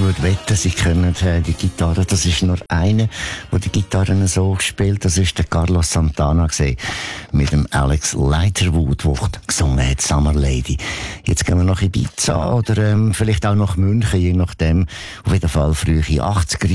würde wetten, Sie kennen die Gitarre. Das ist nur einer, der die Gitarren so spielt. Das ist der Carlos Santana gewesen, mit dem Alex Leiterwood, der gesungen hat, Summer Lady. Jetzt gehen wir nach Ibiza oder vielleicht auch nach München, je nachdem. Auf jeden Fall frühe 80er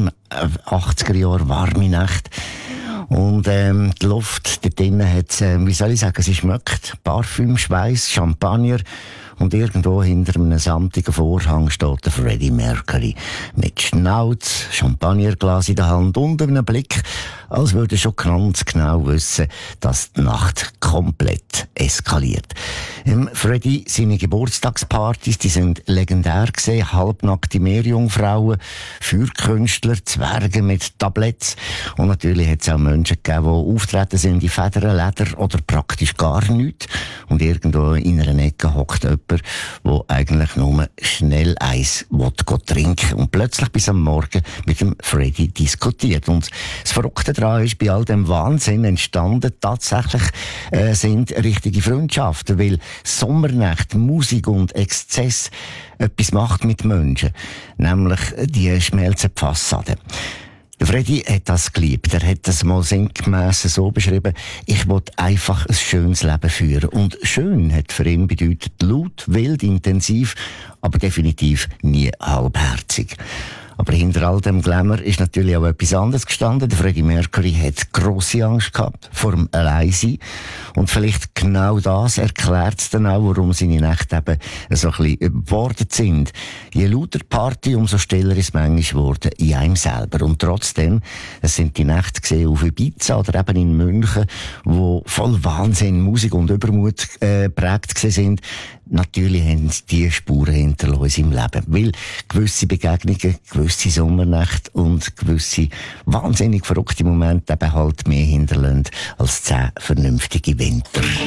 Jahre, warme Nacht. Und die Luft dort drinnen hat, wie soll ich sagen, sie schmeckt Parfüm, Schweiß, Champagner. Und irgendwo hinter einem samtigen Vorhang steht der Freddie Mercury. Mit Schnauz, Champagnerglas in der Hand und einem Blick, als würde er schon ganz genau wissen, dass die Nacht komplett eskaliert. Freddie, seine Geburtstagspartys, die sind legendär gewesen. Halbnackte Meerjungfrauen, Feuerkünstler, Zwerge mit Tabletts. Und natürlich hat es auch Menschen gegeben, die auftreten sind in Federn, Leder oder praktisch gar nichts. Und irgendwo in einer Ecke hockt jemand, der eigentlich nur schnell Eis trinken und plötzlich bis am Morgen mit dem Freddie diskutiert. Und das Verrückte daran ist, bei all dem Wahnsinn entstanden tatsächlich sind richtige Freundschaften, weil Sommernacht, Musik und Exzess etwas macht mit Menschen, nämlich die schmelzen die Fassade. Der Freddie hat das geliebt. Er hat das mal sinngemäss so beschrieben: ich will einfach ein schönes Leben führen. Und schön hat für ihn bedeutet laut, wild, intensiv, aber definitiv nie halbherzig. Aber hinter all dem Glamour ist natürlich auch etwas anderes gestanden. Der Freddie Mercury hat grosse Angst gehabt vor dem Alleinsein. Und vielleicht genau das erklärt es dann auch, warum seine Nächte eben so ein bisschen überbordet sind. Je lauter die Party, umso stiller ist es manchmal geworden in einem selber. Und trotzdem, es sind die Nächte gesehen auf Ibiza oder eben in München, wo voll Wahnsinn, Musik und Übermut prägt sind. Natürlich haben die Spuren hinterlassen im Leben. Weil gewisse Begegnungen, gewisse Sommernächte und gewisse wahnsinnig verrückte Momente eben halt mehr hinterlassen als 10 vernünftige Winter.